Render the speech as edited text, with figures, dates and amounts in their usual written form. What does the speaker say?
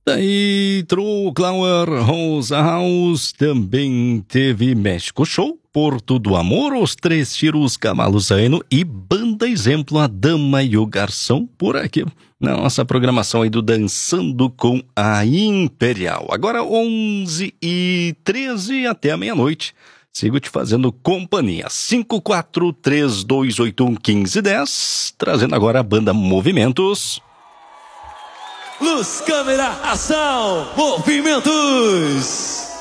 Daí, Truclauer, Rosa House, também teve México Show, Porto do Amor, Os Três Tiros, Cavalo Zaino e Banda Exemplo, A Dama e o Garçom, por aqui na nossa programação aí do Dançando com a Imperial. Agora 11h13 até a meia-noite. Sigo te fazendo companhia. 5432811510, trazendo agora a banda Movimentos. Luz, câmera, ação, movimentos!